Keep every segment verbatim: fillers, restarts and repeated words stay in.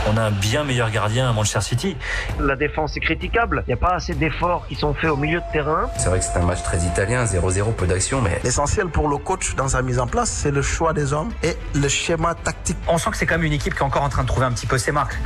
On a un bien meilleur gardien à Manchester City. La défense est critiquable. Il n'y a pas assez d'efforts qui sont faits au milieu de terrain. C'est vrai que c'est un match très italien, zéro zéro, peu d'action, mais... L'essentiel pour le coach dans sa mise en place, c'est le choix des hommes et le schéma tactique. On sent que c'est quand même une équipe qui est encore en train de trouver un petit peu ses marques.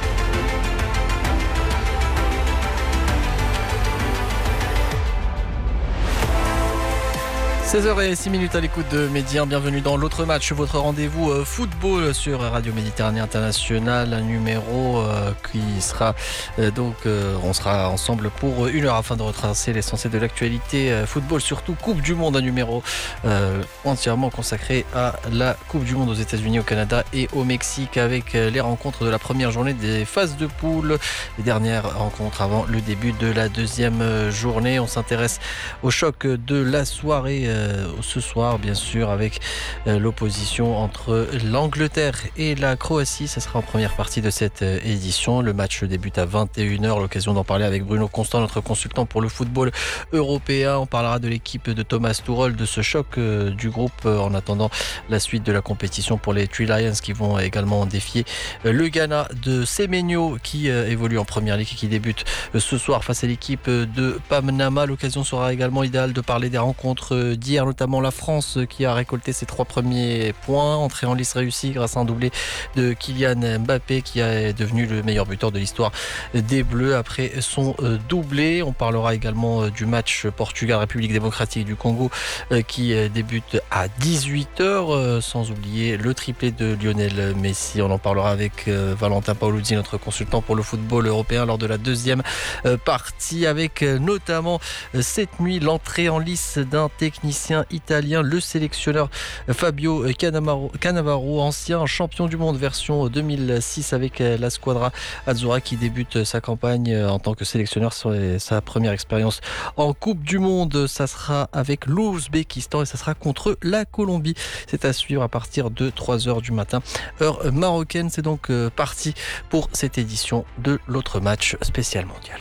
seize heures zéro six à l'écoute de Médien, bienvenue dans l'autre match, votre rendez-vous euh, football sur Radio Méditerranée Internationale, un numéro euh, qui sera euh, donc euh, on sera ensemble pour une heure afin de retracer l'essentiel de l'actualité euh, football, surtout Coupe du Monde, un numéro euh, entièrement consacré à la Coupe du Monde aux États-Unis, au Canada et au Mexique, avec euh, les rencontres de la première journée des phases de poule, les dernières rencontres avant le début de la deuxième journée. On s'intéresse au choc de la soirée euh, ce soir, bien sûr, avec euh, l'opposition entre l'Angleterre et la Croatie. Ce sera en première partie de cette euh, édition. Le match débute à vingt et une heures. L'occasion d'en parler avec Bruno Constant, notre consultant pour le football européen. On parlera de l'équipe de Thomas Tuchel, de ce choc euh, du groupe euh, en attendant la suite de la compétition pour les Three Lions qui vont également défier euh, le Ghana de Semenyo qui euh, évolue en première ligue et qui débute euh, ce soir face à l'équipe de Panama. L'occasion sera également idéale de parler des rencontres euh, d'hier, notamment la France qui a récolté ses trois premiers points, entrée en lice réussie grâce à un doublé de Kylian Mbappé qui est devenu le meilleur buteur de l'histoire des Bleus après son doublé. On parlera également du match Portugal-République démocratique du Congo qui débute à dix-huit heures, sans oublier le triplé de Lionel Messi. On en parlera avec Valentin Paoluzzi, notre consultant pour le football européen, lors de la deuxième partie, avec notamment cette nuit l'entrée en lice d'un technicien italien, le sélectionneur Fabio Cannavaro, Cannavaro, ancien champion du monde version deux mille six avec la Squadra Azzurra, qui débute sa campagne en tant que sélectionneur sur sa première expérience en Coupe du Monde. Ça sera avec l'Ouzbékistan et ça sera contre la Colombie. C'est à suivre à partir de trois heures du matin, heure marocaine. C'est donc parti pour cette édition de l'autre match spécial mondial.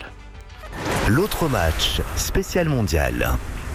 L'autre match spécial mondial.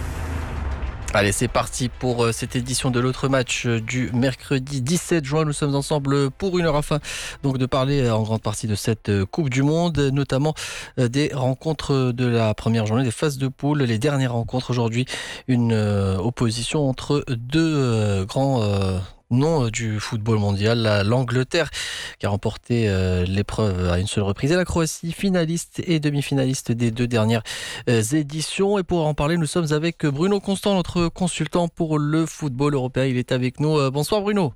Allez, c'est parti pour cette édition de l'autre match du mercredi dix-sept juin. Nous sommes ensemble pour une heure afin donc de parler en grande partie de cette Coupe du Monde, notamment des rencontres de la première journée des phases de poule. Les dernières rencontres aujourd'hui, une opposition entre deux grands nom du football mondial, l'Angleterre qui a remporté euh, l'épreuve à une seule reprise et la Croatie, finaliste et demi-finaliste des deux dernières euh, éditions. Et pour en parler, nous sommes avec Bruno Constant, notre consultant pour le football européen. Il est avec nous. Euh, bonsoir Bruno.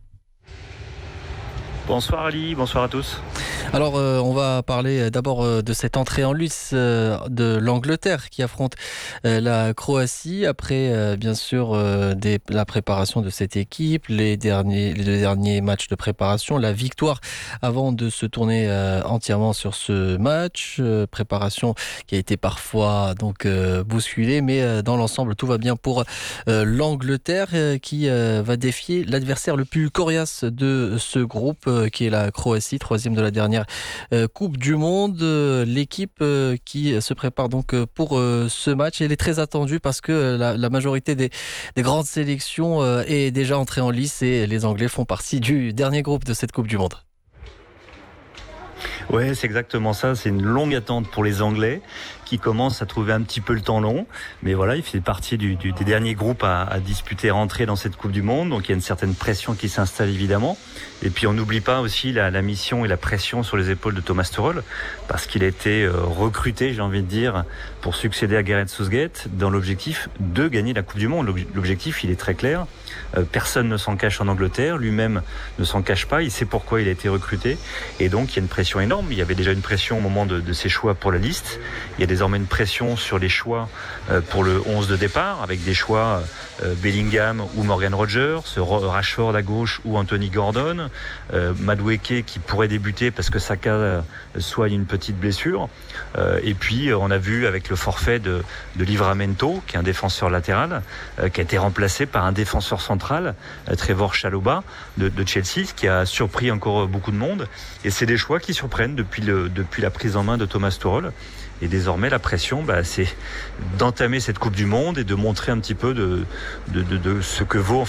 Bonsoir Ali, bonsoir à tous. Alors euh, on va parler d'abord euh, de cette entrée en lice euh, de l'Angleterre qui affronte euh, la Croatie après euh, bien sûr euh, des, la préparation de cette équipe, les derniers les deux derniers matchs de préparation, la victoire avant de se tourner euh, entièrement sur ce match, euh, préparation qui a été parfois donc euh, bousculée, mais euh, dans l'ensemble tout va bien pour euh, l'Angleterre euh, qui euh, va défier l'adversaire le plus coriace de ce groupe euh, qui est la Croatie, troisième de la dernière Euh, Coupe du Monde. Euh, l'équipe euh, qui se prépare donc euh, pour euh, ce match, elle est très attendue parce que euh, la, la majorité des, des grandes sélections euh, est déjà entrée en lice et les Anglais font partie du dernier groupe de cette Coupe du Monde. Ouais, c'est exactement ça. C'est une longue attente pour les Anglais qui commencent à trouver un petit peu le temps long. Mais voilà, il fait partie du, du, des derniers groupes à, à disputer, rentrer dans cette Coupe du Monde. Donc il y a une certaine pression qui s'installe évidemment. Et puis on n'oublie pas aussi la, la mission et la pression sur les épaules de Thomas Tuchel, parce qu'il a été euh, recruté, j'ai envie de dire, pour succéder à Gareth Southgate dans l'objectif de gagner la Coupe du Monde. L'objectif, il est très clair. Euh, personne ne s'en cache en Angleterre. Lui-même ne s'en cache pas. Il sait pourquoi il a été recruté. Et donc il y a une pression énorme. Il y avait déjà une pression au moment de, de ses choix pour la liste. Il y a désormais une pression sur les choix euh, pour le onze de départ, avec des choix euh, Bellingham ou Morgan Rogers, Rashford à gauche ou Anthony Gordon, euh, Madueke qui pourrait débuter parce que Saka euh, soigne une petite blessure. Euh, et puis euh, on a vu avec le forfait de, de Livramento, qui est un défenseur latéral, euh, qui a été remplacé par un défenseur central, euh, Trevor Chalobah de, de Chelsea, qui a surpris encore beaucoup de monde. Et c'est des choix qui surprennent depuis, le, depuis la prise en main de Thomas Tuchel. Et désormais, la pression, bah, c'est d'entamer cette Coupe du Monde et de montrer un petit peu de, de, de, de ce que vaut